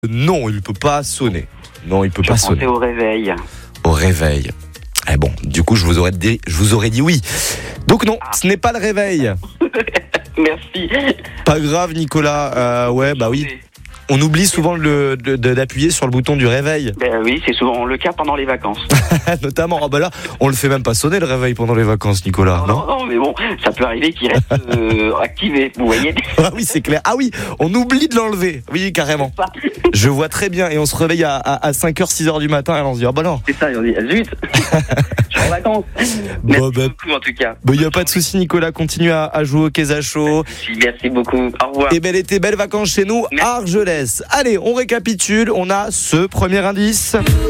Non, il ne peut pas sonner. Non, il peut pas sonner. Je pensais au réveil. Au réveil. Eh bon, du coup, je vous aurais dit oui. Donc non, ce n'est pas le réveil. Merci. Pas grave, Nicolas. Ouais, bah oui. On oublie souvent d'appuyer sur le bouton du réveil. Ben oui, c'est souvent le cas pendant les vacances. Notamment, ah bah là, on le fait même pas sonner le réveil pendant les vacances, Nicolas. Non, mais bon, ça peut arriver qu'il reste activé, vous voyez. Ah oui, c'est clair. Ah oui, on oublie de l'enlever. Oui, carrément. Je vois très bien. Et on se réveille à 5h, 6h du matin et on se dit, ah bah non. C'est ça, et on dit, zut, je suis en vacances. Merci beaucoup en tout cas. Il n'y a pas de souci, Nicolas. Continue à jouer au Keza Show. Merci beaucoup. Au revoir. Et bel été, belles vacances chez nous à Argelès. Allez, on récapitule. On a ce premier indice.